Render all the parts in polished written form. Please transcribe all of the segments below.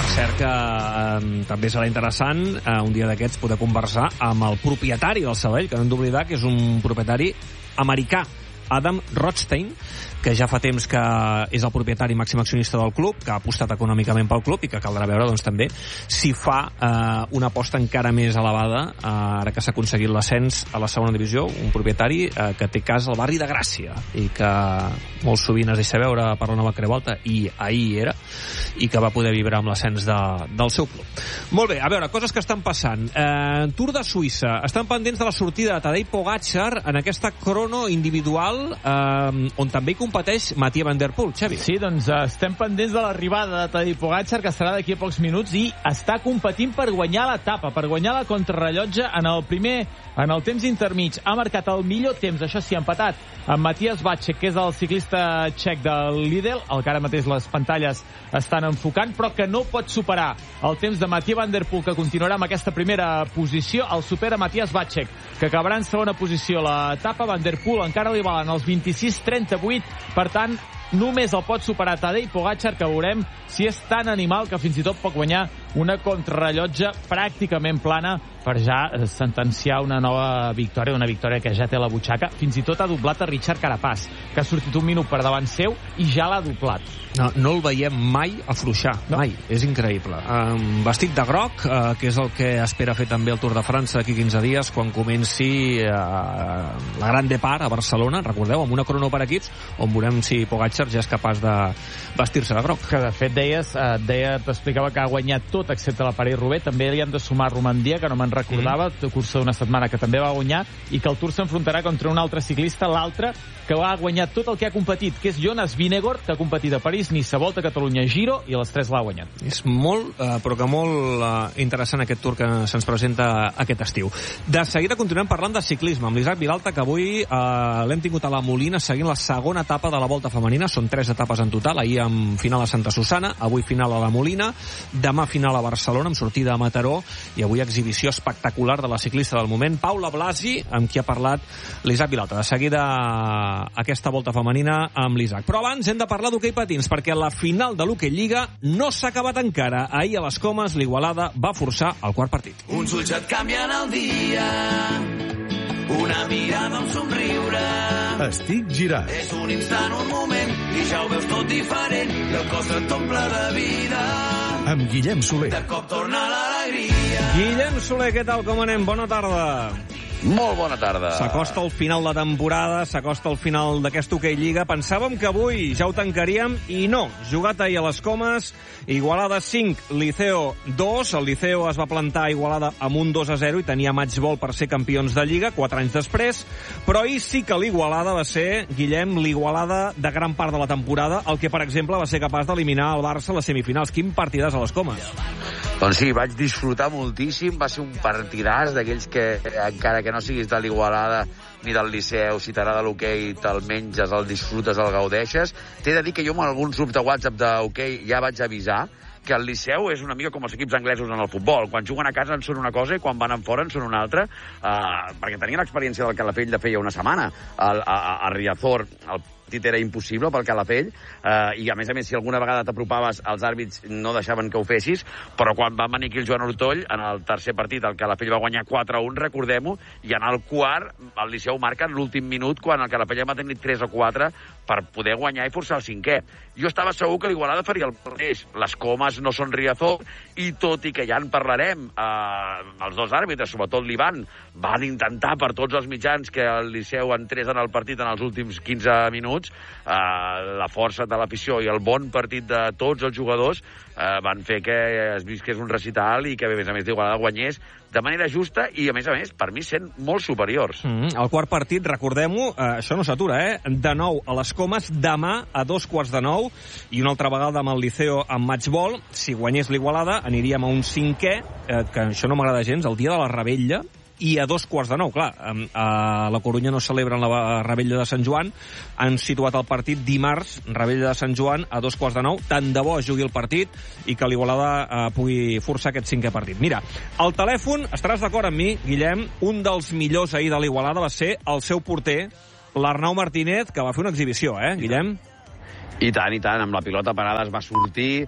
Per cert que també serà interessant un dia d'aquests poder conversar amb el propietari del Sabadell, que no hem d'oblidar que és un propietari americà, Adam Rothstein, que ja fa temps que és el propietari màxim accionista del club, que ha apostat econòmicament pel club i que caldrà veure doncs, també si fa una aposta encara més elevada ara que s'ha aconseguit l'ascens a la segona divisió, un propietari que té casa al barri de Gràcia i que molt sovint es deixa veure per la nova Creu Alta, i ahir era, i que va poder vibrar amb l'ascens del seu club. Molt bé, a veure, coses que estan passant. Tour de Suïssa. Estan pendents de la sortida de Tadej Pogačar en aquesta crono individual on també hi competeix Mathieu van der Poel. Xavi. Sí, doncs estem pendents de l'arribada de Tadej Pogačar, que serà d'aquí a pocs minuts, i està competint per guanyar l'etapa, per guanyar la contrarrellotge en el temps intermig. Ha marcat el millor temps, això sí, empatat amb Matías Vacek, que és el ciclista txec del Lidl, el que ara mateix les pantalles estan enfocant, però que no pot superar el temps de Mathieu van der Poel, que continuarà amb aquesta primera posició. El supera Matías Vacek, que acabarà en segona posició l'etapa. Van der Poel encara li valen els 26-38, per tant, només el pot superar Tadej Pogačar, que veurem si és tan animal que fins i tot pot guanyar una contrarrellotge pràcticament plana per ja sentenciar una nova victòria, una victòria que ja té la butxaca. Fins i tot ha doblat a Richard Carapaz, que ha sortit un minut per davant seu i ja l'ha doblat. No el veiem mai afluixar, no. Mai. És increïble. Vestit de groc, que és el que espera fer també el Tour de França d'aquí 15 dies, quan comenci la Gran Depart a Barcelona, recordeu, amb una crono per equips, on veurem si Pogačar ja és capaç de vestir-se de groc. Que de fet t'explicava que ha guanyat tot excepte la París-Roubaix. També li han de sumar Romandia, que no me'n recordava, cursa d'una setmana que també va guanyar, i que el Tour s'enfrontarà contra un altre ciclista, l'altre que ha guanyat tot el que ha competit, que és Jonas Vingegaard, que ha competit a París, Niça, Volta a Catalunya, Giro, i les 3 l'ha guanyat. És molt, però que molt interessant aquest Tour que se'ns presenta aquest estiu. De seguida continuem parlant de ciclisme amb l'Isaac Vilalta, que avui l'hem tingut a la Molina seguint la segona etapa de la Volta Femenina. Són 3 etapes en total, ahir amb final a Santa Susana, avui final a la Molina, demà final a Barcelona amb sortida a Mataró, i avui exhibició espectacular de la ciclista del moment, Paula Blasi, amb qui ha parlat l'Isaac Vilalta. De seguida aquesta Volta Femenina amb l'Isaac. Però abans hem de parlar d'hoquei patins, perquè la final de l'Hoquei Lliga no s'ha acabat encara. Ahir a les Comes l'Igualada va forçar el quart partit. Uns ulls et canvien el dia, una mirada, un somriure. Estic girat. És un instant, un moment, i ja ho veus tot diferent, i el cos et omple de vida. Amb Guillem Soler. De cop torna l'alegria. Guillem Soler, què tal, com anem? Bona tarda. Molt bona tarda. S'acosta el final de temporada, s'acosta el final d'aquesta Hoquei Lliga. Pensàvem que avui ja ho tancaríem i no. Jugat ahir a les Comes, Igualada 5, Liceo 2. El Liceo es va plantar a Igualada amb un 2-0 i tenia match ball per ser campions de Lliga 4 anys després. Però ahir sí que l'Igualada va ser, Guillem, l'Igualada de gran part de la temporada, el que, per exemple, va ser capaç d'eliminar el Barça a les semifinals. Quin partidàs a les Comes. Doncs sí, vaig disfrutar moltíssim. Va ser un partidàs d'aquells que, encara que no siguis de l'Igualada ni del Liceu, si t'agrada l'hoquei, te'l menges, el disfrutes, el gaudeixes. T'he de dir que jo amb alguns grups de WhatsApp d'hoquei ja vaig avisar que el Liceu és una mica com els equips anglesos en el futbol. Quan juguen a casa en són una cosa i quan van fora en són una altra, perquè tenien l'experiència del Calafell de feia una setmana. A Riazor el partit era impossible pel Calafell, i a més, si alguna vegada t'apropaves, els àrbits no deixaven que ho fessis, però quan van venir aquí el Joan Ortoll, en el tercer partit el Calafell va guanyar 4-1, recordem-ho, i en el quart el Liceu marca en l'últim minut, quan el Calafell va tenir 3 o 4 per poder guanyar i forçar el 5è. Jo estava segur que l'Igualada faria el mateix. Les Comes no són Riazor, i tot i que ja en parlarem, els dos àrbitres, sobretot l'Ivan, van intentar per tots els mitjans que el Liceu entrés en el partit en els últims 15 minuts. La força de l'afició i el bon partit de tots els jugadors van fer que es visqués un recital i que, a més d'Igualada, guanyés de manera justa i, a més, per mi, sent molt superiors. El quart partit, recordem-ho, això no s'atura, de nou a les Comes, demà a 8:45, i una altra vegada amb el Liceo amb match ball. Si guanyés l'Igualada, aniríem a un 5è, que això no m'agrada gens, el dia de la Revetlla, i a 8:45. Clar, a la Corunya no celebren la Revetlla de Sant Joan, han situat el partit dimarts, Revetlla de Sant Joan, a 8:45. Tant de bo jugui el partit i que l'Igualada pugui forçar aquest 5è partit. Mira, al telèfon, estaràs d'acord amb mi, Guillem, un dels millors ahir de l'Igualada va ser el seu porter, l'Arnau Martínez, que va fer una exhibició, Guillem? I tant, amb la pilota parada es va sortir,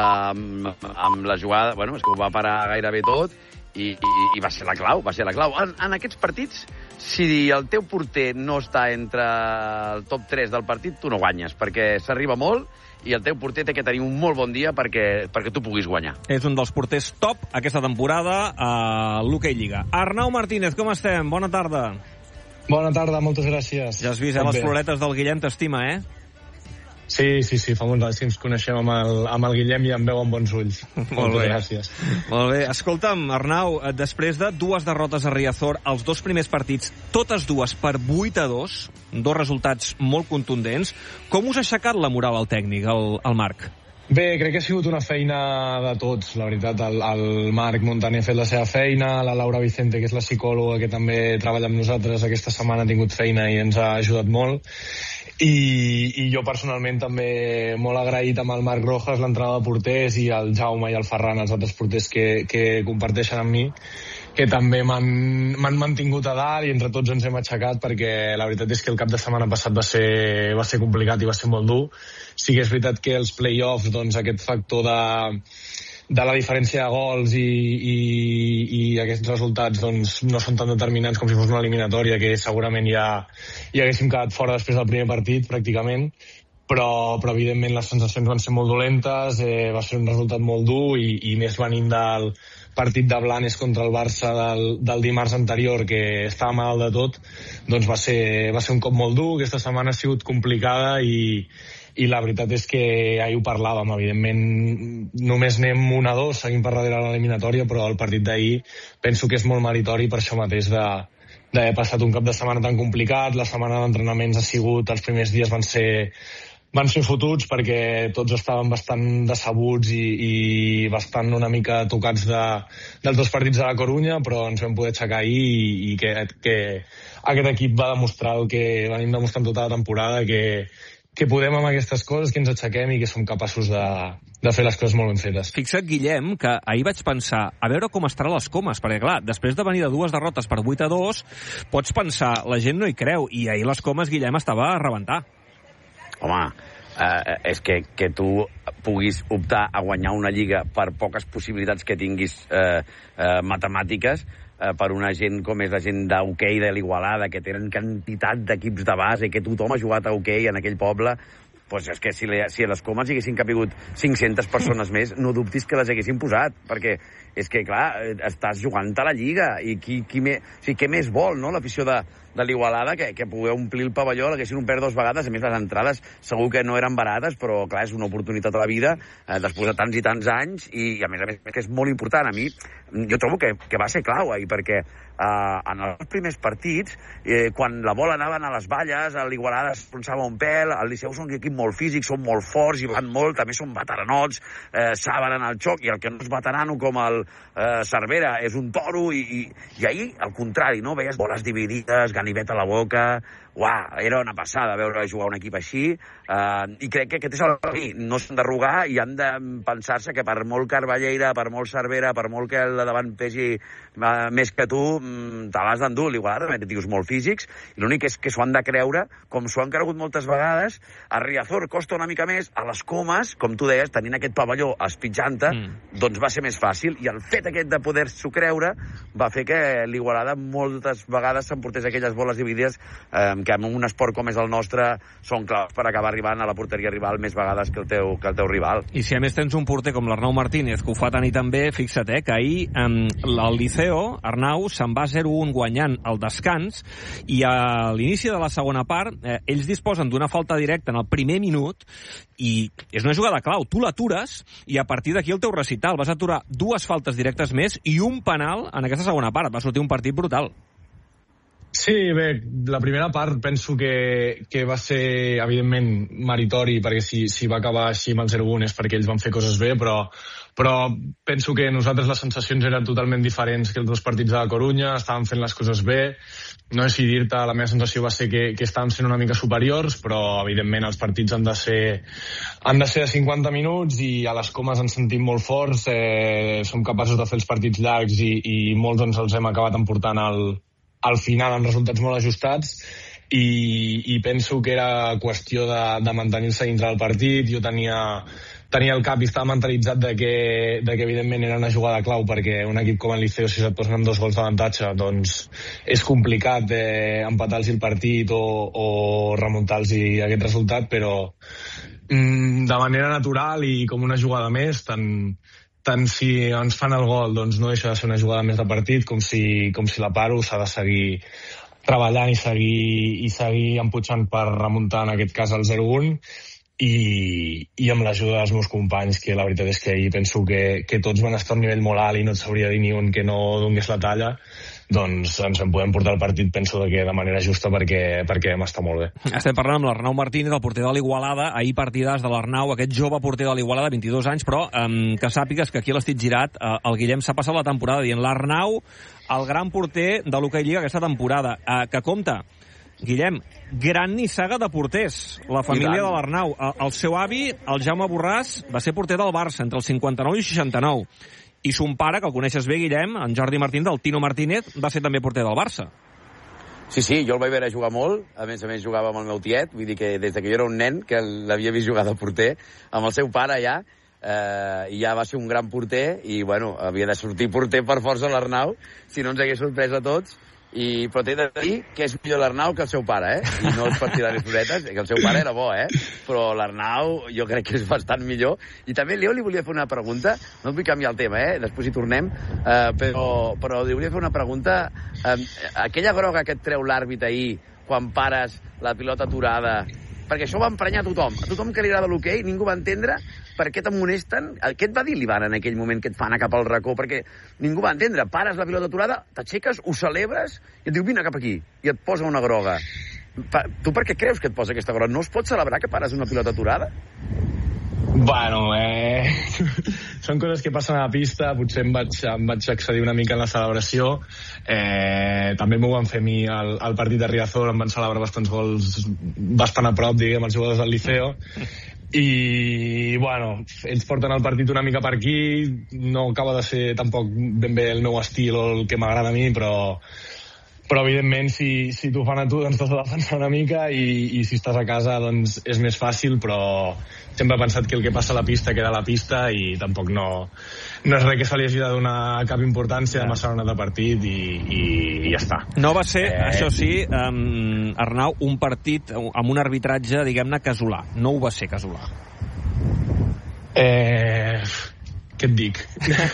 amb la jugada, bueno, és que ho va parar gairebé tot, i va ser la clau, En aquests partits, si el teu porter no està entre el top 3 del partit, tu no guanyes, perquè s'arriba molt, i el teu porter té que tenir un molt bon dia perquè tu puguis guanyar. És un dels porters top aquesta temporada a l'Hockey Lliga. Arnau Martínez, com estem? Bona tarda. Bona tarda, moltes gràcies. Ja has vist, les floretes del Guillem t'estima, eh? Sí, fa molts anys que ens coneixem amb el Guillem i em veu amb bons ulls. Molt bé. Gràcies. Molt bé. Escolta'm, Arnau, després de 2 derrotes a Riazor, els 2 primers partits, totes dues per 8-2, 2 resultats molt contundents, com us ha aixecat la moral al tècnic, el Marc? Bé, crec que ha sigut una feina de tots, la veritat. El Marc Montaner ha fet la seva feina, la Laura Vicente, que és la psicòloga que també treballa amb nosaltres, aquesta setmana ha tingut feina i ens ha ajudat molt. I jo personalment també molt agraït amb el Marc Rojas, l'entrenador de porters, i el Jaume i el Ferran, els altres porters que comparteixen amb mi, que també m'han mantingut a dalt, i entre tots ens hem aixecat, perquè la veritat és que el cap de setmana passat va ser complicat i va ser molt dur. Sí que és veritat que els play-offs, doncs aquest factor de la diferència de gols i aquests resultats doncs no són tan determinants com si fos una eliminatòria, que segurament ja haguéssim quedat fora després del primer partit pràcticament, però evidentment les sensacions van ser molt dolentes, va ser un resultat molt dur, i més venint del partit de Blanes contra el Barça del dimarts anterior, que estava malalt de tot, doncs va ser un cop molt dur. Aquesta setmana ha sigut complicada i la veritat és que ahir ho parlàvem, evidentment només anem 1-2, seguim per darrere de l'eliminatòria, però el partit d'ahir penso que és molt meritori per això mateix d'haver passat un cap de setmana tan complicat. La setmana d'entrenaments els primers dies van ser fotuts, perquè tots estàvem bastant decebuts i bastant una mica tocats dels 2 partits de la Corunya, però ens vam poder aixecar ahir, i que aquest equip va demostrar el que venim demostrant tota la temporada, que podem amb aquestes coses, que ens aixequem i que som capaços de fer les coses molt ben fetes. Fixa't, Guillem, que ahir vaig pensar a veure com estaran les comes, perquè clar, després de venir de 2 derrotes per 8-2, pots pensar, la gent no hi creu, i ahir les comes, Guillem, estava a rebentar. Home, és que tu puguis optar a guanyar una lliga per poques possibilitats que tinguis matemàtiques, per una gent com és la gent d'hoquei de l'Igualada, que tenen quantitat d'equips de base, que tothom ha jugat a hoquei en aquell poble, doncs és que si a les comes hi haguessin capigut 500 persones més, no dubtis que les haguessin posat, perquè és que, clar, estàs jugant a la Lliga, i què més vol, no?, l'afició de l'Igualada, que poder omplir el pavelló, l'haguessin omplert 2 vegades. A més, les entrades segur que no eren barates, però, clar, és una oportunitat a la vida, després de tants i tants anys, i a més que és molt important. A mi, jo trobo que va ser clau ahir, perquè en els primers partits, quan la bola anaven a les valles, l'Igualada es pensava un pèl, el Liceu són un equip molt físic, són molt forts, i van molt, també són veteranots, saben en el xoc, i el que no és veterano com el Cervera és un toro, i ahir, al contrari, no? Veies boles dividides, ganivet a la boca. Uah, era una passada veure jugar un equip així, i crec que aquest és el camí. No s'han d'arrugar i han de pensar-se que per molt Carballeira, per molt Cervera, per molt que el de davant pesi més que tu, te l'has d'endur. L'Igualada també té tios molt físics, i l'únic és que s'ho han de creure, com s'ho han cregut moltes vegades. A Riazor costa una mica més, a les Comes, com tu deies, tenint aquest pavelló espitjant-te, doncs va ser més fàcil, i el fet aquest de poder-s'ho creure va fer que l'Igualada moltes vegades s'emportés aquelles boles dividides que en un esport com és el nostre són claus per acabar arribant a la porteria rival més vegades que el teu rival. I si a més tens un porter com l'Arnau Martínez, que ho fa tant i tan bé, fixa't, que ahir el Liceo, Arnau, se'n va 0-1 guanyant el descans, i a l'inici de la segona part ells disposen d'una falta directa en el primer minut, i és una jugada clau. Tu l'atures, i a partir d'aquí el teu recital. Vas aturar 2 faltes directes més i un penal en aquesta segona part. Va sortir un partit brutal. Sí, bé, la primera part penso que va ser, evidentment, meritori, perquè si va acabar així amb el 0-1 és perquè ells van fer coses bé, però penso que nosaltres les sensacions eren totalment diferents que els 2 partits de la Corunya, estàvem fent les coses bé. No sé si dir-te, la meva sensació va ser que estàvem sent una mica superiors, però evidentment els partits han de ser de 50 minuts, i a les Comes ens sentim molt forts, som capaços de fer els partits llargs, i molts ens els hem acabat emportant al final amb resultats molt ajustats, i penso que era qüestió de mantenir-se dintre del partit. Jo tenia el cap i estava mentalitzat de que evidentment era una jugada clau, perquè un equip com el Liceo, si se't posen amb 2 gols d'avantatge, doncs és complicat empatar-los el partit o remuntar-los aquest resultat, però de manera natural i com una jugada més, tant si ens fan el gol, doncs no deixa de ser una jugada més de partit, com si la paro, s'ha de seguir treballant i seguir empujant per remuntar, en aquest cas, el 0-1, i amb l'ajuda dels meus companys, que la veritat és que ahir penso que tots van estar a un nivell molt alt i no et sabria dir ni un que no donés la talla, doncs ens en podem portar el partit, penso que de manera justa, perquè vam estar molt bé. Estem parlant amb l'Arnau Martínez, el porter de l'Igualada. Ahir partidàs de l'Arnau, aquest jove porter de l'Igualada, 22 anys, però que sàpigues que aquí a l'Estic Girat el Guillem s'ha passat la temporada dient l'Arnau, el gran porter de l'Hockey Lliga aquesta temporada, que compta, Guillem, gran nissaga de porters, la família de l'Arnau. El seu avi, el Jaume Borràs, va ser porter del Barça entre el 59 i 69. I son pare, que el coneixes bé, Guillem, en Jordi Martín, del Tino Martínez, va ser també porter del Barça. Sí, jo el vaig veure jugar molt, a més jugava amb el meu tiet, vull dir que des que jo era un nen, que l'havia vist jugar de porter, amb el seu pare ja, i ja va ser un gran porter, i bueno, havia de sortir porter per força l'Arnau, si no ens hagués sorprès a tots, però t'he de dir que és millor l'Arnau que el seu pare, i no els partidaris floretes, que el seu pare era bo, però l'Arnau jo crec que és bastant millor. I també Leo li volia fer una pregunta, no et vull canviar el tema, després hi tornem, però li volia fer una pregunta. Aquella groga que et treu l'àrbit ahir quan pares la pilota aturada, perquè això va emprenyar tothom. A tothom que li agrada l'hoquei, ningú va entendre per què t'amonesten. Què et va dir l'Ivan en aquell moment que et fa anar cap al racó? Perquè ningú va entendre. Pares la pilota aturada, t'aixeques, ho celebres, i et diu, vine cap aquí, i et posa una groga. Tu per què creus que et posa aquesta groga? No es pot celebrar que pares una pilota aturada? Bueno, són coses que passen a la pista. Potser em vaig accedir una mica en la celebració. També m'ho van fer a mi al partit de Riazor, em van celebrar bastants gols bastant a prop, diguem, els jugadors del Liceo, i bueno, ells porten el partit una mica per aquí. No acaba de ser tampoc ben bé el meu estil o el que m'agrada a mi, però evidentment si t'ho fan a tu, doncs t'has de defensar una mica, i si estàs a casa doncs és més fàcil, però sempre he pensat que el que passa a la pista queda a la pista, i tampoc no és res que se li hagi de donar cap importància, demà serà un altre partit i ja està. No va ser, això sí, Arnau, un partit amb un arbitratge, diguem-ne, casolà. No ho va ser casolà. Què et dic?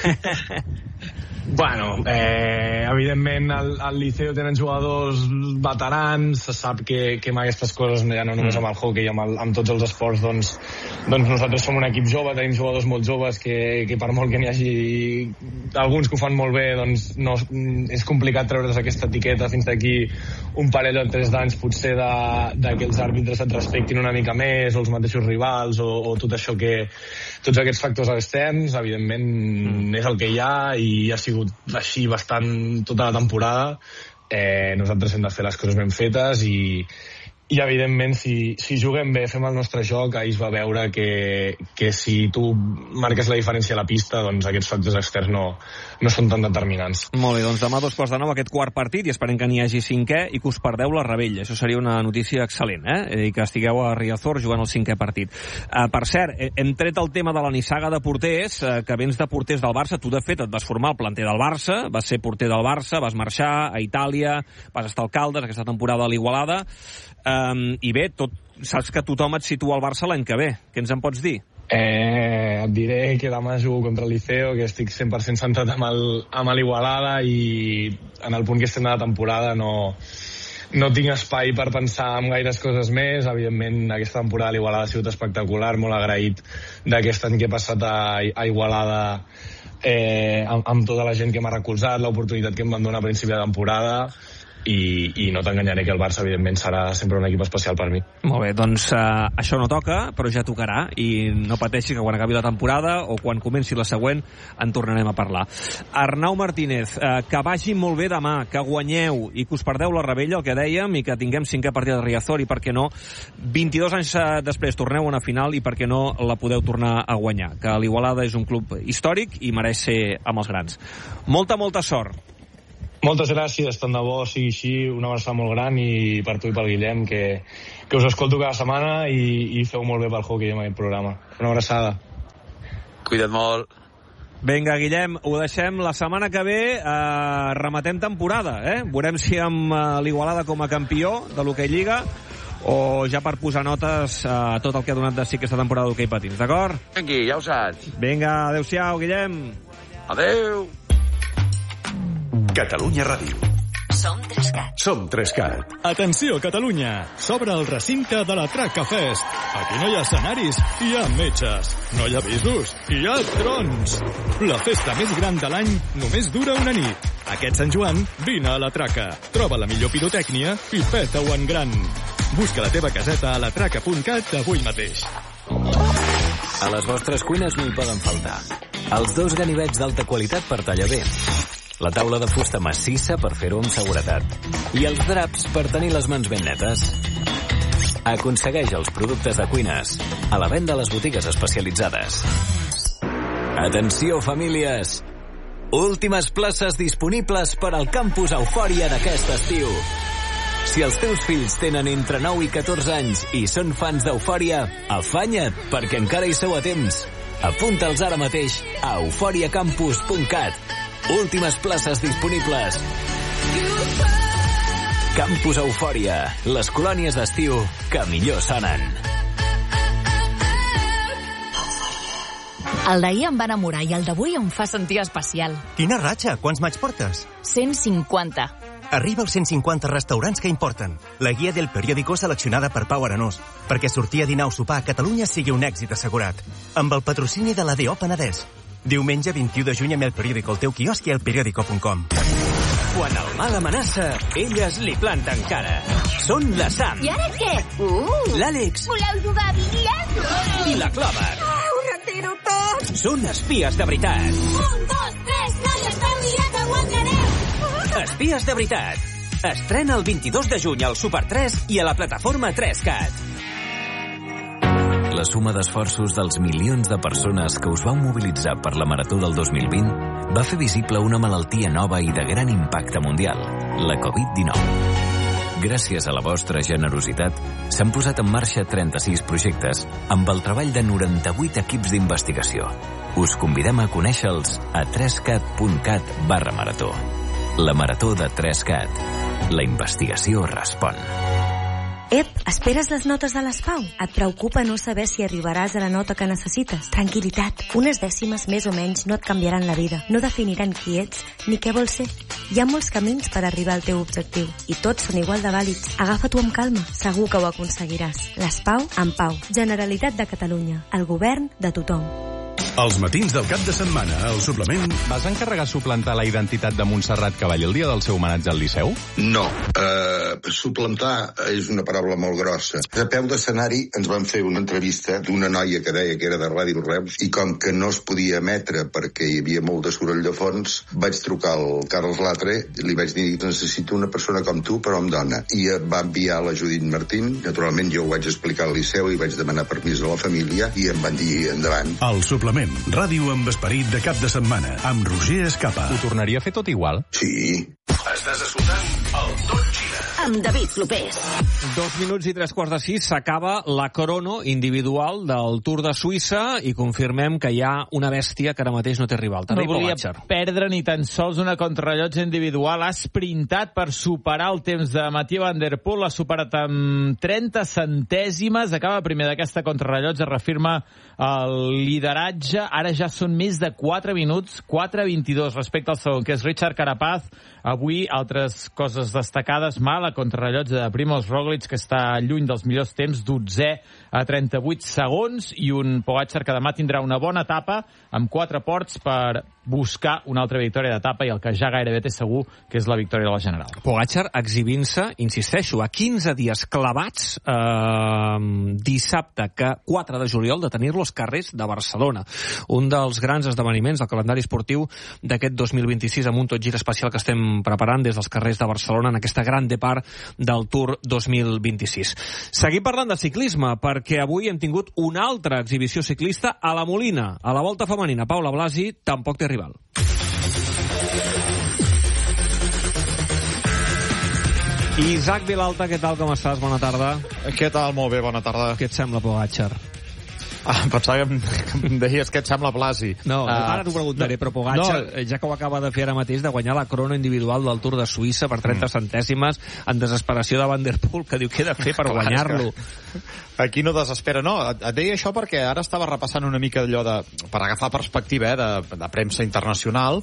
Bueno, evidentment al Liceo tenen jugadors veterans, se sap que amb aquestes coses, ja no només amb el hockey, amb tots els esports, doncs nosaltres som un equip jove, tenim jugadors molt joves que per molt que n'hi hagi alguns que ho fan molt bé, doncs no, és complicat treure's aquesta etiqueta fins d'aquí un parell o 3 d'anys, potser de que els àrbitres et respectin una mica més, o els mateixos rivals, o tot això tots aquests factors externs. Evidentment és el que hi ha, i ha sigut així bastant tota la temporada. Nosaltres hem de fer les coses ben fetes, i evidentment si juguem bé, fem el nostre joc. Ahir es va veure que si tu marques la diferència a la pista, doncs aquests factors externs no són tan determinants. Molt bé, doncs demà 2:15 aquest quart partit, i esperem que n'hi hagi 5è i que us perdeu la Rebella. Això seria una notícia excel·lent, i que estigueu a Riazor jugant el 5è partit. Per cert, hem tret el tema de la nissaga de porters, que vens de porters del Barça. Tu, de fet, et vas formar al planter del Barça, vas ser porter del Barça, vas marxar a Itàlia, vas estar al Caldes aquesta temporada a l'Igualada, i bé, saps que tothom et situa al Barça l'any que ve. Què ens en pots dir? Et diré que demà jugo contra el Liceo, que estic 100% centrat amb l'Igualada, i en el punt que estem de la temporada no tinc espai per pensar en gaires coses més. Evidentment, aquesta temporada a l'Igualada ha sigut espectacular, molt agraït d'aquest any que he passat a Igualada, amb tota la gent que m'ha recolzat, l'oportunitat que em van donar a principi de temporada, i no t'enganyaré que el Barça evidentment serà sempre un equip especial per mi. Molt bé, doncs això no toca, però ja tocarà, i no pateixi que quan acabi la temporada o quan comenci la següent en tornarem a parlar. Arnau Martínez, que vagi molt bé demà, que guanyeu i que us perdeu la Rebella, el que dèiem, i que tinguem 5è partit de Riazor, i per què no 22 anys després torneu a una final, i per què no la podeu tornar a guanyar, que l'Igualada és un club històric i mereix ser amb els grans. Molta sort. Moltes gràcies, tant de bo sigui així, una abraçada molt gran, i per tu i pel Guillem, que us escolto cada setmana i feu molt bé pel hockey en aquest programa. Una abraçada. Cuida't molt. Vinga, Guillem, ho deixem. La setmana que ve rematem temporada, Veurem si amb l'Igualada com a campió de l'Hockey Lliga o ja per posar notes a tot el que ha donat de si aquesta temporada d'hoquei patins, d'acord? Aquí, ja ho saps. Vinga, adeu-siau, Guillem. Adeu. Catalunya Ràdio. Som 3CAT. Som 3CAT. Atenció, Catalunya! S'obre el recinte de la Traca Fest. Aquí no hi ha escenaris, hi ha metges. No hi ha avisos, hi ha trons. La festa més gran de l'any només dura una nit. Aquest Sant Joan, vine a la Traca. Troba la millor pirotècnia i peta-ho en gran. Busca la teva caseta a latraca.cat avui mateix. A les vostres cuines no hi poden faltar els 2 ganivets d'alta qualitat per tallar bé, la taula de fusta massissa per fer-ho amb seguretat i els draps per tenir les mans ben netes. Aconsegueix els productes de cuines a la venda a les botigues especialitzades. Atenció, famílies! Últimes places disponibles per al campus Eufòria d'aquest estiu. Si els teus fills tenen entre 9 i 14 anys i són fans d'Eufòria, afanya't, perquè encara hi sou a temps. Apunta'ls ara mateix a euforiacampus.cat. Últimes places disponibles. Campus Eufòria, les colònies d'estiu que millor sonen. El d'ahir em va enamorar i el d'avui em fa sentir especial. Quina ratxa? Quants maig portes? 150. Arriba als 150 restaurants que importen. La guia del periòdico seleccionada per Pau Arenós, perquè sortir a dinar o sopar a Catalunya sigui un èxit assegurat. Amb el patrocini de l'ADO Penedès. Diumenge 21 de juny amb el periòdico al teu quiosc i al periòdico.com. Quan el mal amenaça, elles li planten cara. Són la Sam. I ara què? L'Àlex. Voleu jugar a bitlles? I la Clover. Ho retiro tot! Són espies de veritat. 1, 2, 3, noies, ben mirat, aguantareu! Espies de veritat. Estrena el 22 de juny al Super 3 i a la plataforma 3CAT. La suma d'esforços dels milions de persones que us vau mobilitzar per la Marató del 2020 va fer visible una malaltia nova i de gran impacte mundial, la Covid-19. Gràcies a la vostra generositat, s'han posat en marxa 36 projectes amb el treball de 98 equips d'investigació. Us convidem a conèixer-los a 3cat.cat/marató. La Marató de 3CAT. La investigació respon. Ep, esperes les notes de les Pau? Et preocupa no saber si arribaràs a la nota que necessites? Tranquil·litat, unes dècimes més o menys no et canviaran la vida, no definiran qui ets ni què vols ser. Hi ha molts camins per arribar al teu objectiu i tots són igual de vàlids. Agafa-t'ho amb calma, segur que ho aconseguiràs. Les Pau en Pau. Generalitat de Catalunya, el govern de tothom. Els matins del cap de setmana, al suplement... Vas encarregar suplantar la identitat de Montserrat Cavall el dia del seu homenatge al Liceu? No. Suplantar és una paraula molt grossa. A peu d'escenari ens van fer una entrevista d'una noia que deia que era de Ràdio Reus i com que no es podia emetre perquè hi havia molt de soroll de fons, vaig trucar al Carles Latre i li vaig dir necessito una persona com tu però amb dona. I va enviar la Judit Martín. Naturalment jo ho vaig explicar al Liceu i vaig demanar permís a la família i em van dir endavant. El suplement. Ràdio amb esperit de cap de setmana, amb Roger Escapa. Ho tornaria a fer tot igual? Sí. Estàs escoltant el Tot Gira. Amb David Clopés. 2 minuts i 3/4 s'acaba la crono individual del Tour de Suïssa i confirmem que hi ha una bèstia que ara mateix no té rival. No volia perdre ni tan sols una contrarrellotge individual. Ha sprintat per superar el temps de Mathieu Van Der Poel. L'ha superat amb 30 centèsimes. Acaba primer d'aquesta contrarrellotge. Refirma el lideratge. Ara ja són més de 4 minuts, 4:22 respecte al segon, que és Richard Carapaz. Avui, altres coses destacades. Mala contrarrellotge de Primož Roglič, que està lluny dels millors temps, 12è a 38 segons, i un Pogačar que demà tindrà una bona etapa amb 4 ports per buscar una altra victòria d'etapa i el que ja gairebé té segur, que és la victòria de la General. Pogačar exhibint-se, insisteixo, a 15 dies clavats, dissabte, 4 de juliol, de tenir-lo als carrers de Barcelona. Un dels grans esdeveniments del calendari esportiu d'aquest 2026, amb un Tot Gira especial que estem preparant des dels carrers de Barcelona en aquesta gran depart del Tour 2026. Seguim parlant de ciclisme, perquè avui hem tingut una altra exhibició ciclista a la Molina, a la Volta Femenina. Paula Blasi tampoc té rival. Isaac Vilalta, què tal, com estàs? Bona tarda. Què tal? Molt bé, bona tarda. Què et sembla, Pogačar? Pensava que em deies què et sembla Blasi. No, ara t'ho preguntaré, però Pogačar, ja que ho acaba de fer ara mateix, de guanyar la crono individual del Tour de Suïssa per 30 centèsimes, en desesperació de Van der Poel, que diu què he de fer per guanyar-lo. Aquí no desespera, no. Et deia això perquè ara estava repassant una mica allò per agafar perspectiva de premsa internacional,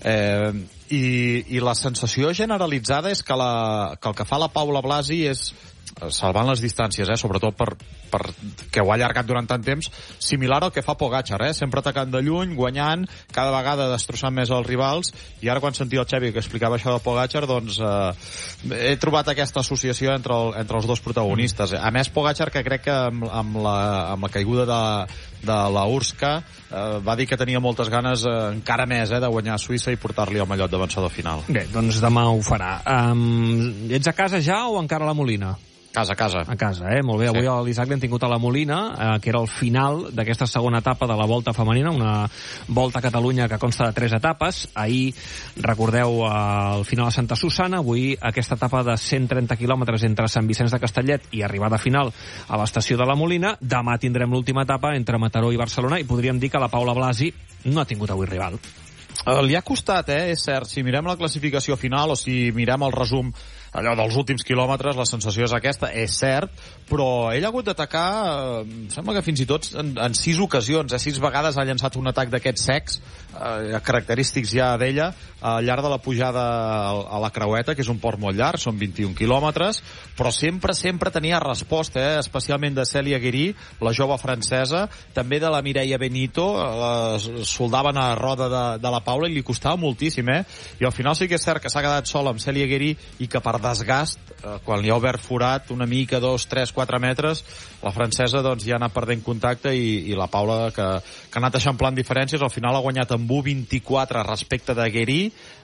i la sensació generalitzada és que el que fa la Paula Blasi és, salvant les distàncies, sobretot que ho ha allargat durant tant temps, similar al que fa Pogačar, sempre atacant de lluny, guanyant, cada vegada destrossant més els rivals, i ara quan sentia el Xavi que explicava això de Pogačar, doncs he trobat aquesta associació entre els dos protagonistes. A més, Pogačar, que crec que amb la caiguda de la Urska va dir que tenia moltes ganes encara més de guanyar a Suïssa i portar-li el mallot de vencedor final. Bé, doncs demà ho farà. Ets a casa ja o encara a la Molina? A casa. A casa, molt bé. Avui a l'Isaac l'hem tingut a la Molina, que era el final d'aquesta segona etapa de la Volta Femenina, una Volta a Catalunya que consta de 3 etapes. Ahir, recordeu, el final a Santa Susana, avui aquesta etapa de 130 quilòmetres entre Sant Vicenç de Castellet i arribada final a l'estació de la Molina. Demà tindrem l'última etapa entre Mataró i Barcelona i podríem dir que la Paula Blasi no ha tingut avui rival. Li ha costat, és cert. Si mirem la classificació final o si mirem el resum allò dels últims quilòmetres, la sensació és aquesta, és cert, però ell ha hagut d'atacar, em sembla que fins i tot en 6 ocasions, 6 vegades ha llançat un atac d'aquests secs, característics ja d'ella, al llarg de la pujada a la Creueta, que és un port molt llarg, són 21 quilòmetres, però sempre tenia resposta, especialment de Cèlia Guérí, la jove francesa, també de la Mireia Benito, soldaven a roda de la Paula i li costava moltíssim, i al final sí que és cert que s'ha quedat sola amb Cèlia Guérí i que per desgast, quan li ha obert forat una mica, 2, 3, 4 metres, la francesa doncs ja ha anat perdent contacte i la Paula, que ha anat eixamplant diferències, al final ha guanyat amb 1.24 respecte de Guérí,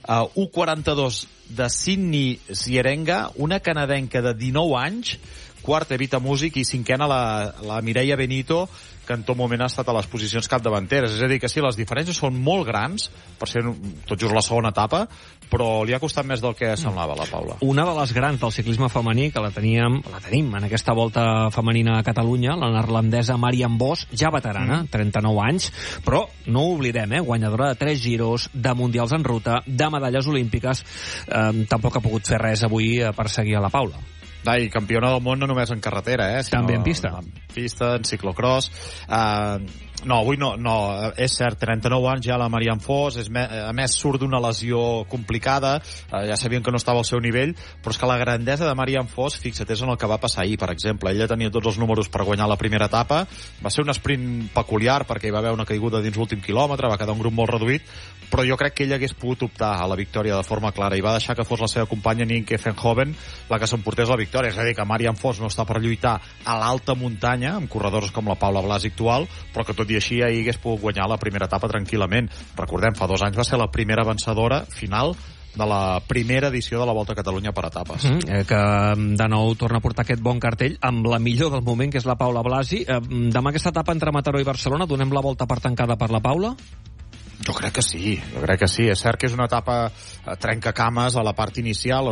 1.42 de Sydney Sierenga, una canadenca de 19 anys, quarta Evita Music i cinquena la Mireia Benito, que en tot moment ha estat a les posicions capdavanteres. És a dir, que sí, les diferències són molt grans, per ser tot just la segona etapa, però li ha costat més del que semblava la Paula. Una de les grans del ciclisme femení, que la tenim en aquesta Volta Femenina a Catalunya, la neerlandesa Marianne Vos, ja veterana, 39 anys, però no ho oblidem, guanyadora de 3 giros, de mundials en ruta, de medalles olímpiques, tampoc ha pogut fer res avui per seguir a la Paula. I campiona del món no només en carretera, sinó també en pista. En pista, en ciclocross. No, avui no, és cert, 39 anys ja la Marianne Vos, a més surt d'una lesió complicada, ja sabien que no estava al seu nivell, però és que la grandesa de Marianne Vos, fixa't, és en el que va passar ahir, per exemple. Ella tenia tots els números per guanyar la primera etapa, va ser un sprint peculiar perquè hi va haver una caiguda dins l'últim quilòmetre, va quedar un grup molt reduït, però jo crec que ella hagués pogut optar a la victòria de forma clara i va deixar que fos la seva companya Nienke Venhoven la que s'emportés la victòria. És a dir, que Marianne Vos no està per lluitar a l'alta muntanya amb corredors com la Paula Blasi actual, però que tot i així ahir hagués pogut guanyar la primera etapa tranquil·lament. Recordem, fa 2 anys va ser la primera vencedora final de la primera edició de la Volta a Catalunya per etapes. Que de nou torna a portar aquest bon cartell amb la millor del moment, que és la Paula Blasi. Demà aquesta etapa entre Mataró i Barcelona, donem la volta per tancada per la Paula? Jo crec que sí. És cert que és una etapa trencacames a la part inicial,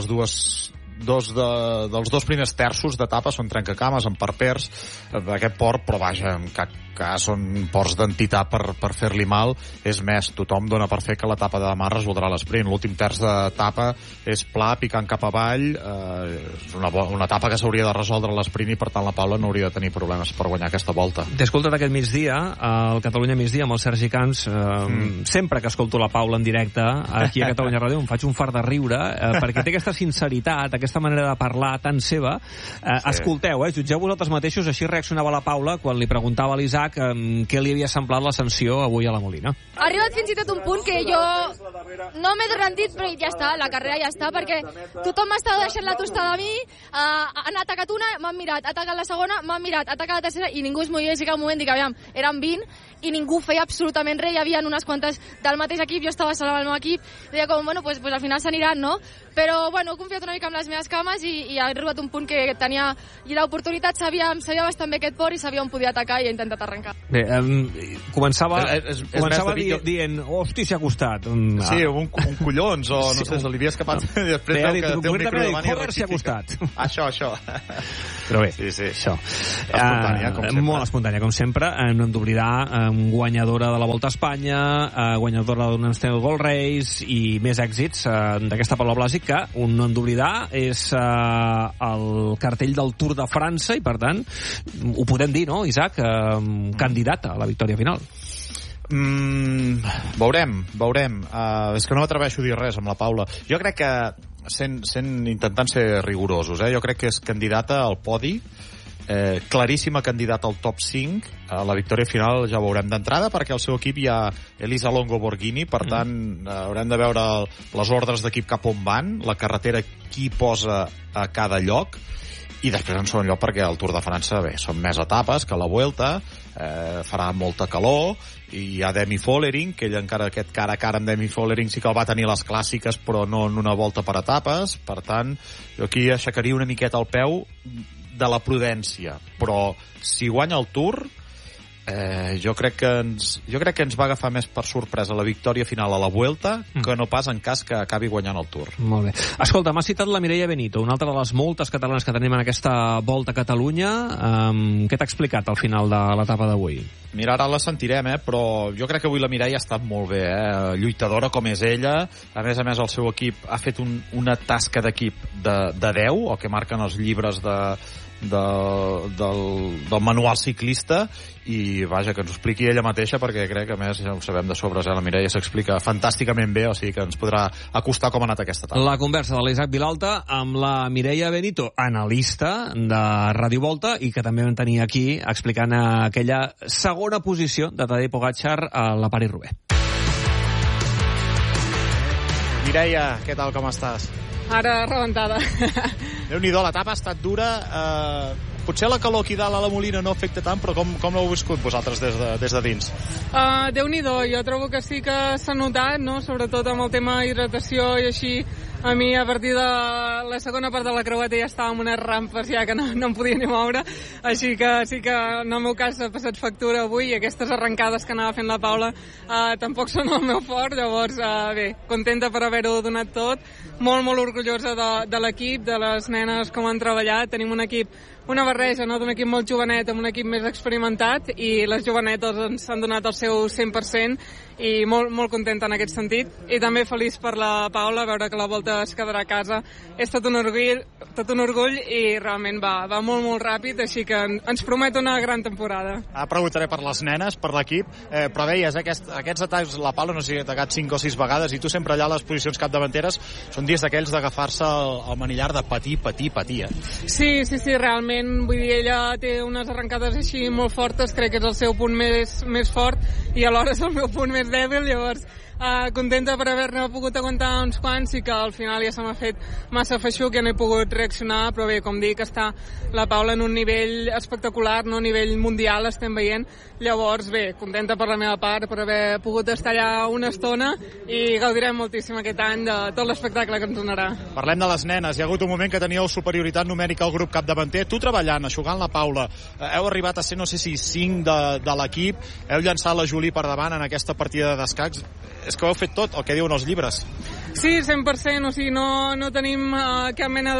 dels 2 primers terços d'etapa són trencacames amb parpers d'aquest port, però vaja, en cap cas són ports d'entitat per fer-li mal. És més, tothom dona per fer que l'etapa de demà resoldrà l'esprint. L'últim terç d'etapa és pla, picant cap avall, és una etapa que s'hauria de resoldre l'esprint i per tant la Paula no hauria de tenir problemes per guanyar aquesta volta. T'he escoltat aquest migdia, al Catalunya Migdia, amb el Sergi Camps. Sempre que escolto la Paula en directe aquí a Catalunya Ràdio em faig un fart de riure, perquè té aquesta sinceritat, aquesta manera de parlar tan seva. Escolteu, jutgeu vosaltres mateixos, així reaccionava la Paula quan li preguntava a l'Isaac què li havia semblat l'ascensió avui a la Molina. Ha arribat fins i tot un punt que jo no m'he rendit, però ja està, la carrera ja està, perquè tothom m'estava deixant la tostada a mi, han atacat una, m'han mirat, ha atacat la segona, m'han mirat, ha atacat la tercera, i ningú es movia, i sí que al moment dic, aviam, eren 20, i ningú feia absolutament res, hi havia unes quantes del mateix equip, jo estava sola amb el meu equip, deia com, bueno, pues al final s'aniran, no? Però, bueno, he confiat una mica amb les meves cames i ha arribat un punt que tenia l'oportunitat, sabia bastant bé aquest port i sabia on podia atacar i he intentat arreglar. arrencar. Bé, començava David, dient, hosti, s'ha costat. Sí, un collons, o no sé, se li havia escapat. Després veu que té un micro davant i rectifica. S'ha costat. Això. Però bé, sí. això. Espontània, com sempre. Molt espontània, com sempre. No hem d'oblidar guanyadora de la Volta a Espanya, guanyadora d'un Amstel Gold Race i més èxits d'aquesta Paula Blasi, que no hem d'oblidar és el cartell del Tour de França i, per tant, ho podem dir, no, Isaac? Candidata a la victòria final. Veurem. És que no m'atreveixo a dir res amb la Paula. Jo crec que, intentant ser rigorosos, jo crec que és candidata al podi, claríssima candidata al top 5. A la victòria final ja ho veurem d'entrada, perquè al seu equip hi ha Elisa Longo Borghini, per tant haurem de veure les ordres d'equip cap on van, la carretera qui posa a cada lloc, i després en segon lloc perquè el Tour de França, bé, són més etapes que la Vuelta, farà molta calor, i hi ha Demi Follering, que ell encara aquest cara a cara amb Demi Follering sí que el va tenir les clàssiques, però no en una volta per etapes. Per tant, jo aquí aixecaria una miqueta el peu de la prudència, però si guanya el Tour, jo crec que ens va agafar més per sorpresa la victòria final a la Vuelta que no pas en cas que acabi guanyant el Tour. Molt bé. Escolta, m'ha citat la Mireia Benito, una altra de les moltes catalanes que tenim en aquesta Volta a Catalunya. Què t'ha explicat al final de l'etapa d'avui? Mira, ara la sentirem, però jo crec que avui la Mireia ha estat molt bé, lluitadora com és ella. A més, el seu equip ha fet una tasca d'equip de 10, o que marquen els llibres del manual ciclista, i vaja, que ens ho expliqui ella mateixa, perquè crec que a més ja ho sabem de sobres, la Mireia s'explica fantàsticament bé, o sigui que ens podrà acostar com ha anat aquesta etapa. La conversa de l'Isaac Vilalta amb la Mireia Benito, analista de Ràdio Volta, i que també vam tenir aquí explicant aquella segona posició de Tadej Pogačar a la París-Roubaix. Mireia, què tal, com estàs? Ara rebentada. Déu-n'hi-do, l'etapa ha estat dura. Potser la calor aquí dalt a la Molina no afecta tant, però com l'heu viscut vosaltres des de dins? Déu-n'hi-do, jo trobo que sí que s'ha notat, no? Sobretot amb el tema hidratació i així. A mi, a partir de la segona part de la creueta ja estava en unes rampes ja que no em podia ni moure, així que sí que en el meu cas ha passat factura avui, i aquestes arrencades que anava fent la Paula tampoc són el meu fort. Llavors, bé, contenta per haver-ho donat tot, molt orgullosa de l'equip, de les nenes com han treballat. Tenim un equip, una barreja, no?, d'un equip molt jovenet amb un equip més experimentat, i les jovenetes ens han donat el seu 100%, i molt contenta en aquest sentit, i també feliç per la Paula, veure que la Volta es quedarà a casa. És tot un orgull, i realment va molt ràpid, així que ens promet una gran temporada. Preguntaré per les nenes, per l'equip, però deies, aquests atacs, la Paula no sé si ha atacat 5 o 6 vegades, i tu sempre allà a les posicions capdavanteres són dies d'aquells d'agafar-se el manillar de patir, Sí, realment, vull dir, ella té unes arrencades així molt fortes, crec que és el seu punt més fort, i alhora és el meu punt més dèbil. Llavors contenta per haver-ne pogut aguantar uns quants, i que al final ja se m'ha fet massa feixuc, que no he pogut reaccionar, però bé, com dic, està la Paula en un nivell espectacular, no a nivell mundial, estem veient. Llavors, bé, contenta per la meva part, per haver pogut estar allà una estona, i gaudirem moltíssim aquest any de tot l'espectacle que ens donarà. Parlem de les nenes. Hi ha hagut un moment que teníeu superioritat numèrica al grup capdavanter. Tu treballant, eixugant la Paula, heu arribat a ser, no sé si 5 de l'equip, heu llançat la Juli per davant en aquesta partida d'escacs. És que ho heu fet tot, el que diuen els llibres. Sí, 100%, o sigui, no tenim cap mena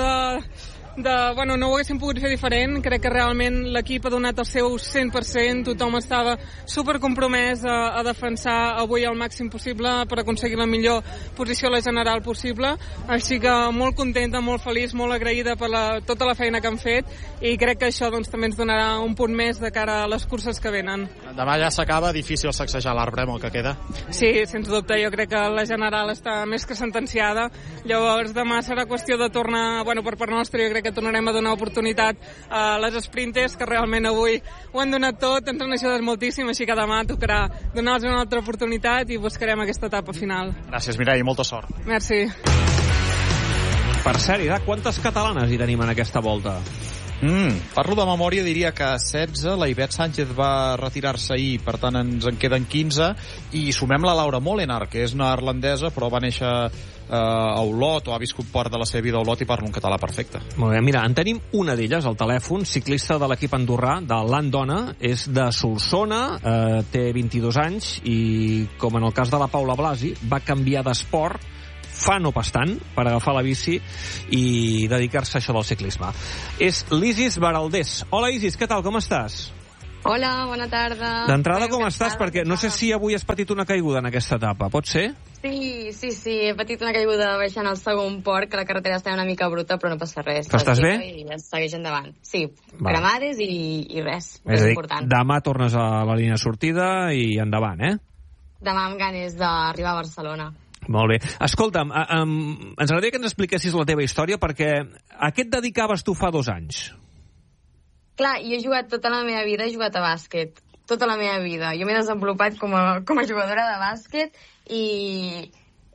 bueno, no ho haguéssim pogut fer diferent. Crec que realment l'equip ha donat el seu 100%, tothom estava supercompromès a defensar avui el màxim possible per aconseguir la millor posició a la general possible, així que molt contenta, molt feliç, molt agraïda per tota la feina que han fet, i crec que això també ens donarà un punt més de cara a les curses que venen. Demà ja s'acaba, difícil sacsejar l'arbre amb el que queda. Sí, sens dubte, jo crec que la general està més que sentenciada, llavors demà serà qüestió de tornar, bueno, per part nostra jo crec que tornarem a donar oportunitat a les sprinters, que realment avui ho han donat tot, ens han ajudat moltíssim, així que demà tocarà donar-los una altra oportunitat i buscarem aquesta etapa final. Gràcies, Mireia, molta sort. Merci. Per cert, Isaac, quantes catalanes hi tenim en aquesta volta? Parlo de memòria, diria que 16, la Ivette Sánchez va retirar-se ahir, per tant ens en queden 15, i sumem la Laura Molenaar, que és neerlandesa, però va néixer a Olot, o ha viscut part de la seva vida a Olot i parla un català perfecte. Molt bé, mira, en tenim una d'elles al telèfon, ciclista de l'equip andorrà, de l'Andona, és de Solsona, té 22 anys, i com en el cas de la Paula Blasi, va canviar d'esport fa no pas tant, per agafar la bici i dedicar-se a això del ciclisme. És l'Isis Baraldés. Hola, Isis, què tal, com estàs? Hola, bona tarda. D'entrada, com estàs? Perquè no sé si avui has patit una caiguda en aquesta etapa, pot ser? Sí, he patit una caiguda baixant al segon port, que la carretera està una mica bruta, però no passa res. Però estàs bé? I es segueix endavant. Sí, cremades i res. És a dir, important. demà tornes a la línia de sortida i endavant, Demà amb ganes d'arribar a Barcelona. Molt bé. Escolta'm, ens agradaria que ens expliquessis la teva història, perquè a què et dedicaves tu fa 2 anys? Clar, jo he jugat tota la meva vida, he jugat a bàsquet. Tota la meva vida. Jo m'he desenvolupat com a jugadora de bàsquet i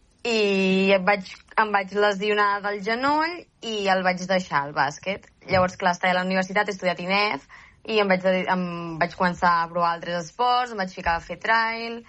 em vaig lesionar del genoll i el vaig deixar, el bàsquet. Llavors, clar, estava a la universitat, he estudiat INEF i em vaig començar a provar altres esports, em vaig ficar a fer trail,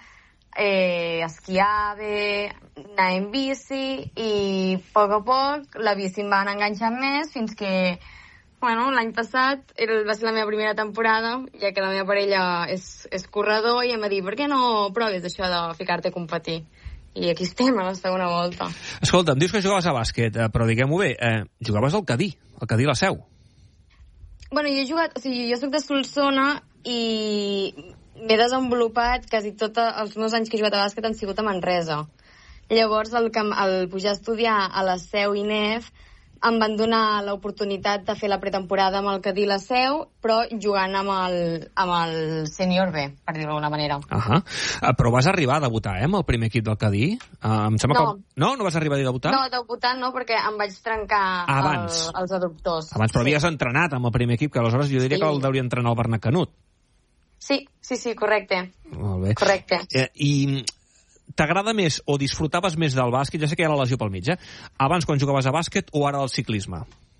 esquiar bé, anar en bici, i a poc la bici em va anar enganxant més fins que, l'any passat va ser la meva primera temporada, ja que la meva parella és corredor, i em va dir, per què no proves això de ficar-te a competir? I aquí estem, a la segona volta. Escolta, em dius que jugaves a bàsquet, però diguem-ho bé, jugaves al Cadí La Seu. Bueno, jo he jugat, jo soc de Solsona i m'he desenvolupat quasi tots els meus anys que he jugat a bàsquet han sigut a Manresa. Llavors, al pujar a estudiar a la Seu INEF, em van donar l'oportunitat de fer la pretemporada amb el Cadí La Seu, però jugant amb el sènior B, per dir-ho d'alguna manera. Però vas arribar a debutar, amb el primer equip del Cadí? Em sembla que... No vas arribar a debutar? No, debutar no, perquè em vaig trencar els adductors. Abans, però havies entrenat amb el primer equip, que aleshores jo diria que el deuria entrenar el Bernat Canut. Sí, correcte. Molt bé. Correcte. I t'agrada més o disfrutaves més del bàsquet? Ja sé que hi ha la lesió pel mig, abans quan jugaves a bàsquet o ara al ciclisme?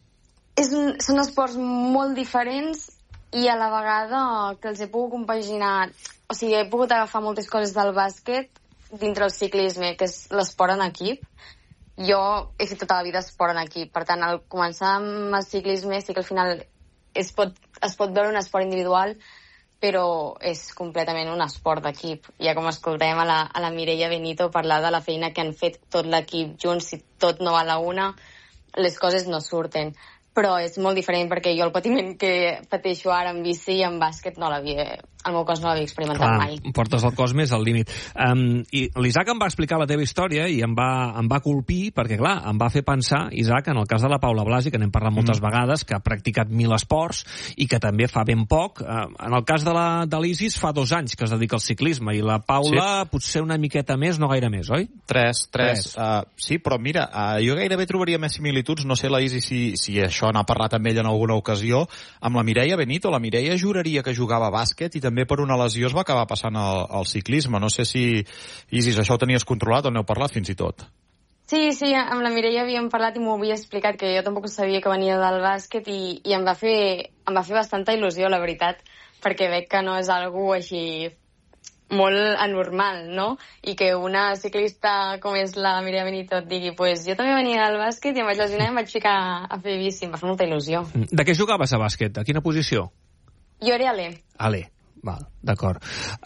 Són esports molt diferents i a la vegada que els he pogut compaginar. O sigui, he pogut agafar moltes coses del bàsquet dintre el ciclisme, que és l'esport en equip. Jo he fet tota la vida esport en equip, per tant, al començar amb el ciclisme sí que al final es pot veure un esport individual, però és completament un esport d'equip. Ja com escoltem a la Mireia Benito parlar de la feina que han fet tot l'equip junts, si tot no va a la una, les coses no surten. Però és molt diferent perquè jo el patiment que pateixo ara en bici i en bàsquet el meu cos no l'havia experimentat mai. Portes el cos més al límit. I l'Isaac em va explicar la teva història i em va colpir perquè, clar, em va fer pensar, Isaac, en el cas de la Paula Blasi, que n'hem parlat moltes vegades, que ha practicat 1000 esports i que també fa ben poc. En el cas de l'Isis fa 2 anys que es dedica al ciclisme i la Paula potser una miqueta més, no gaire més, oi? 3. Sí, però mira, jo gairebé trobaria més similituds, no sé la Isis si això n'ha parlat amb ella en alguna ocasió, amb la Mireia Benito. La Mireia juraria que jugava a bàsquet i també per una lesió es va acabar passant al ciclisme. No sé si, Isis, això ho tenies controlat o n'heu parlat fins i tot. Sí, amb la Mireia havíem parlat i m'ho havia explicat, que jo tampoc sabia que venia del bàsquet i em va fer bastanta il·lusió, la veritat, perquè veig que no és algú així molt anormal, no? I que una ciclista com és la Mireia Benito et digui, jo també venia del bàsquet i em vaig lesionar i em vaig ficar a fer bici, em va fer molta il·lusió. De què jugaves a bàsquet? A quina posició? Jo era Ale. Val, d'acord.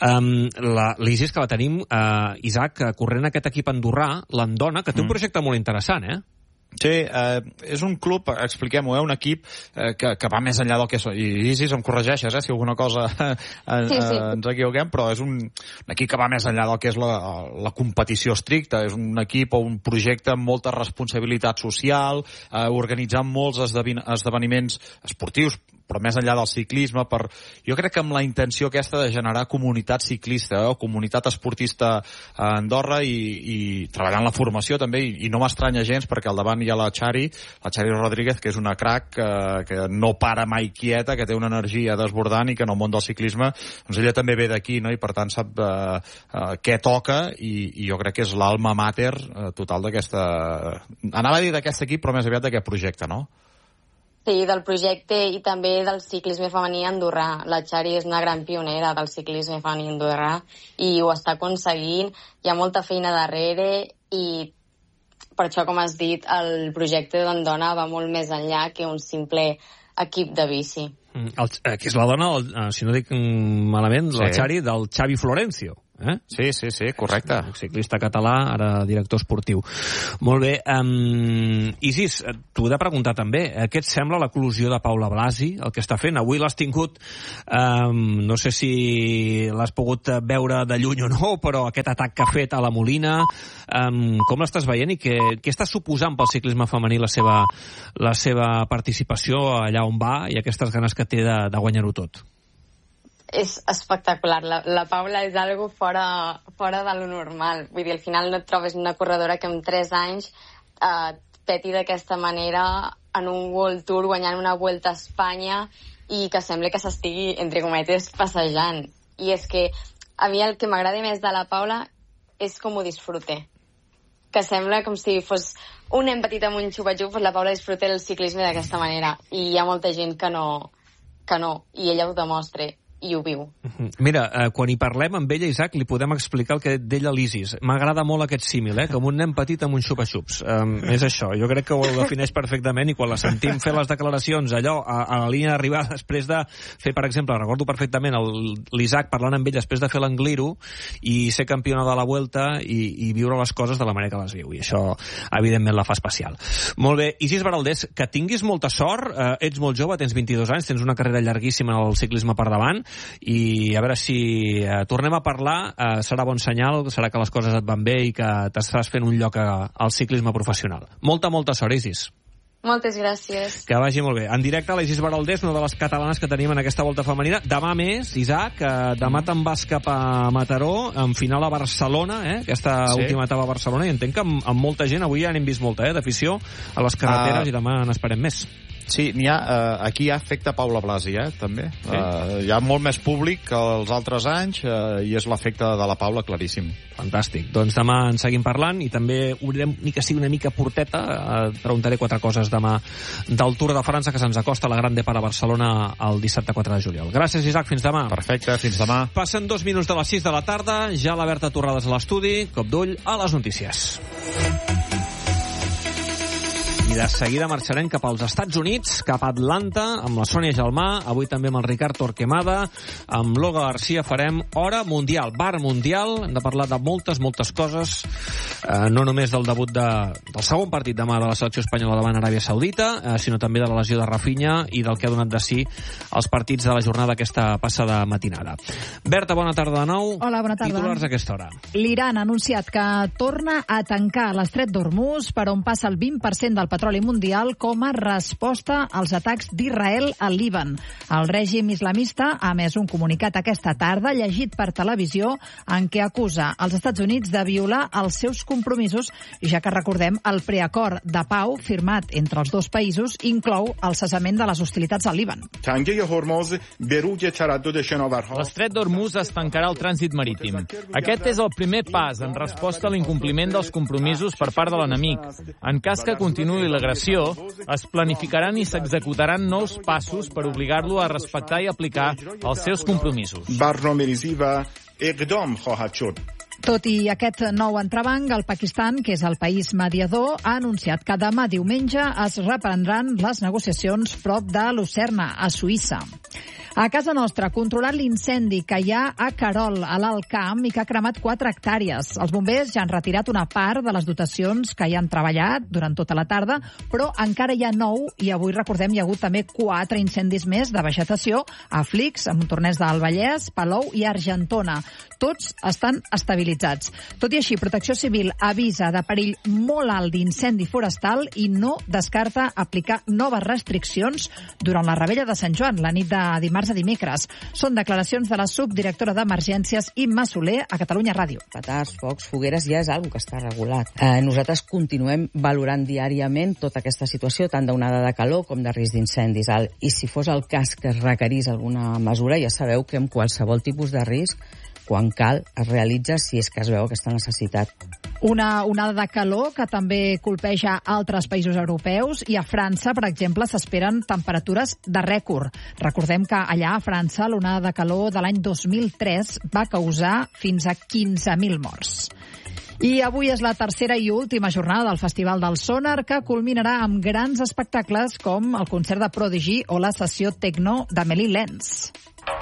L'Isis, que la tenim, Isaac, corrent aquest equip andorrà, l'Andona, que té un projecte molt interessant, Sí, és un club, expliquem-ho, un equip que va més enllà del que és. I Isis, em corregeixes, si alguna cosa ens equivoquem, però és un equip que va més enllà del que és la competició estricta. És un equip o un projecte amb molta responsabilitat social, organitzant molts esdeveniments esportius, però més enllà del ciclisme, jo crec que amb la intenció aquesta de generar comunitat ciclista o comunitat esportista a Andorra i treballant la formació també, i no m'estranya gens perquè al davant hi ha la Xari Rodríguez, que és una crac que no para mai quieta, que té una energia desbordant i que en el món del ciclisme doncs ella també ve d'aquí, no? I per tant sap què toca i jo crec que és l'alma mater total d'aquesta... Anava a dir d'aquest equip, però més aviat d'aquest projecte, no? Sí, del projecte i també del ciclisme femení andorrà. La Xari és una gran pionera del ciclisme femení andorrà i ho està aconseguint. Hi ha molta feina darrere i per això, com has dit, el projecte d'Andona va molt més enllà que un simple equip de bici. Que és la dona, si no dic malament, la Xari, del Xavi Florencio. Sí, correcte. Ciclista català, ara director esportiu. Molt bé. Isis, t'ho he de preguntar també. Què et sembla l'eclosió de Paula Blasi, el que està fent? Avui l'has tingut, no sé si l'has pogut veure de lluny o no, però aquest atac que ha fet a la Molina, com l'estàs veient i què està suposant pel ciclisme femení la seva participació allà on va i aquestes ganes que té de guanyar-ho tot? És espectacular. La Paula és algo fora de lo normal. Vull dir, al final no et trobes una corredora que en 3 anys peti d'aquesta manera en un World Tour guanyant una Vuelta a Espanya i que sembla que s'estigui, entre cometes, passejant. I és que a mi el que m'agrada més de la Paula és com ho disfrute. Que sembla com si fos un nen petit amb un xupa-xup, pues la Paula disfruta el ciclisme d'aquesta manera. I hi ha molta gent que no, i ella ho demostra. I ho viu. Mira, quan hi parlem amb ella, Isaac, li podem explicar el que d'ella l'Isis. M'agrada molt aquest símil, com un nen petit amb un xupa-xups. És això, jo crec que ho defineix perfectament i quan la sentim fer les declaracions allò a la línia d'arribada després de fer, per exemple, recordo perfectament l'Isaac parlant amb ell després de fer l'Angliru i ser campiona de la Vuelta i viure les coses de la manera que les viu. I això, evidentment, la fa especial. Molt bé, Isis Baraldés, que tinguis molta sort, ets molt jove, tens 22 anys, tens una carrera llarguíssima al ciclisme per davant, i a veure si tornem a parlar, serà bon senyal, serà que les coses et van bé i que t'estàs fent un lloc al ciclisme professional. Molta sort, Isis. Moltes gràcies. Que vagi molt bé. En directe, la Isis Baraldés, una de les catalanes que tenim en aquesta Volta femenina. Demà més, Isaac, demà te'n vas cap a Mataró, en final a Barcelona, aquesta última etapa a Barcelona, i entenc que amb molta gent, avui ja n'hem vist molta, d'afició a les carreteres, i demà n'esperem més. Sí, aquí hi ha efecte Paula Blasi, també. Sí. Hi ha molt més públic que els altres anys i és l'efecte de la Paula claríssim. Fantàstic. Doncs demà en seguim parlant i també obrirem, ni que sigui una mica porteta, preguntaré 4 coses demà del Tour de França que se'ns acosta a la Gran Depart a Barcelona el dissabte 4 de juliol. Gràcies, Isaac. Fins demà. Perfecte, fins demà. Passen 2 minuts de les 6 de la tarda, ja la Berta Torrades a l'estudi, cop d'ull a les notícies. I de seguida marxarem cap als Estats Units, cap a Atlanta, amb la Sònia Gelmà, avui també amb el Ricard Torquemada, amb l'Olga Garcia farem Hora Mundial, Bar Mundial, hem de parlar de moltes coses, no només del debut del segon partit demà de la selecció espanyola davant Aràbia Saudita, sinó també de la lesió de Rafinha i del que ha donat de si els partits de la jornada aquesta passada matinada. Berta, bona tarda de nou. Hola, bona tarda. Titulars a aquesta hora. L'Iran ha anunciat que torna a tancar l'estret d'Hormuz, per on passa el 20% del petroli mundial, com a resposta als atacs d'Israel al Líban. El règim islamista ha emès un comunicat aquesta tarda, llegit per televisió, en què acusa els Estats Units de violar els seus compromisos, ja que recordem el preacord de pau firmat entre els dos països inclou el cessament de les hostilitats al Líban. L'estret d'Hormuz es tancarà el trànsit marítim. Aquest és el primer pas en resposta a l'incompliment dels compromisos per part de l'enemic. En cas que continuï l'agressió, es planificaran i s'executaran nous passos per obligar-lo a respectar i aplicar els seus compromisos. Tot i aquest nou entrebanc, el Pakistan, que és el país mediador, ha anunciat que demà diumenge es reprendran les negociacions prop de Lucerna, a Suïssa. A casa nostra, controlat l'incendi que hi ha a Querol, a l'Alt Camp, i que ha cremat 4 hectàrees. Els bombers ja han retirat una part de les dotacions que hi han treballat durant tota la tarda, però encara hi ha 9, i avui, recordem, hi ha hagut també 4 incendis més de vegetació a Flix, a Montornès del Vallès, Palou i Argentona. Tots estan estabilitzats. Tot i així, Protecció Civil avisa de perill molt alt d'incendi forestal i no descarta aplicar noves restriccions durant la Rebella de Sant Joan, la nit de dimarts a dimecres. Són declaracions de la subdirectora d'Emergències, Imma Soler, a Catalunya Ràdio. Petards, focs, fogueres ja és algo que està regulat. Nosaltres continuem valorant diàriament tota aquesta situació, tant d'onada de calor com de risc d'incendis. I si fos el cas que es requerís alguna mesura, ja sabeu que amb qualsevol tipus de risc, quan cal, es realitza si és que es veu aquesta necessitat. Una onada de calor que també colpeja altres països europeus i a França, per exemple, s'esperen temperatures de rècord. Recordem que allà a França l'onada de calor de l'any 2003 va causar fins a 15.000 morts. I avui és la tercera i última jornada del Festival del Sonar, que culminarà amb grans espectacles com el concert de Prodigy o la sessió techno d'Amélie Lenz.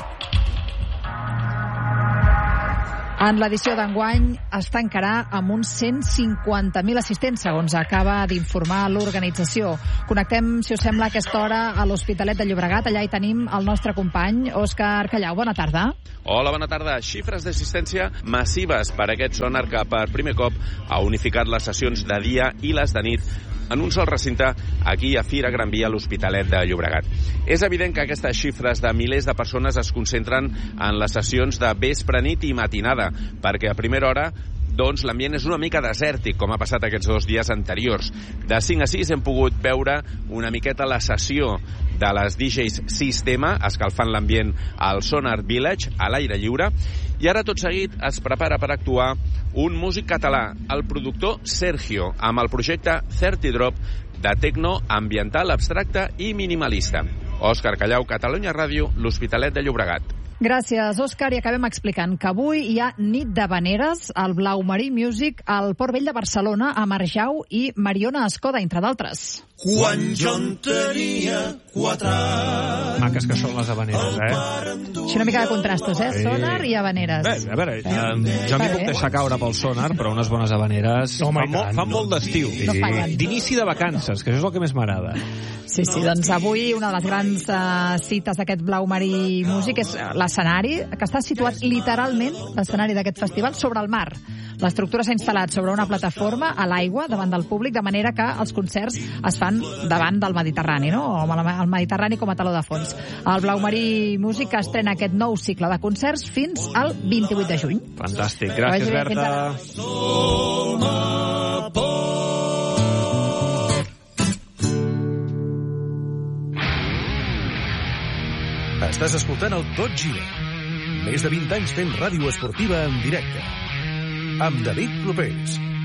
En l'edició d'enguany es tancarà amb uns 150.000 assistents, segons acaba d'informar l'organització. Connectem, si us sembla, a aquesta hora a l'Hospitalet de Llobregat. Allà hi tenim el nostre company, Òscar Callau. Bona tarda. Hola, bona tarda. Xifres d'assistència massives per aquest Sonar que per primer cop ha unificat les sessions de dia i les de nit en un sol recinte aquí a Fira Gran Via, a l'Hospitalet de Llobregat. És evident que aquestes xifres de milers de persones es concentren en les sessions de vespre, nit i matinada, perquè a primera hora doncs l'ambient és una mica desèrtic, com ha passat aquests 2 dies anteriors. De 5 a 6 hem pogut veure una miqueta la sessió de les DJs Sistema, escalfant l'ambient al Sonar Village, a l'aire lliure, i ara tot seguit es prepara per actuar un músic català, el productor Sergio, amb el projecte 30 Drop de tecno ambiental, abstracte i minimalista. Òscar Callau, Catalunya Ràdio, l'Hospitalet de Llobregat. Gràcies, Òscar. I acabem explicant que avui hi ha nit d'havaneres al Blau Marí Music al Port Vell de Barcelona, a Marjau i Mariona Escoda, entre d'altres. Quan jo en tenia 4 anys. Maques que són les havaneres, Així una mica de contrastos, Sonar i havaneres. Bé, a veure, jo m'hi puc deixar caure pel Sonar, però unes bones havaneres fan molt d'estiu. No fallen. D'inici de vacances, que això és el que més m'agrada. Sí, doncs avui una de les grans cites d'aquest Blau Marí Music és l'escenari, que està situat literalment, l'escenari d'aquest festival, sobre el mar. L'estructura s'ha instal·lat sobre una plataforma a l'aigua davant del públic, de manera que els concerts es fan davant del Mediterrani, no? O el Mediterrani com a teló de fons. El Blau Marí Music estrena aquest nou cicle de concerts fins al 28 de juny. Fantàstic. Gràcies, Berta. Estàs escoltant el Tot Gira. Més de 20 anys fent ràdio esportiva en directe. Amb David Clopés.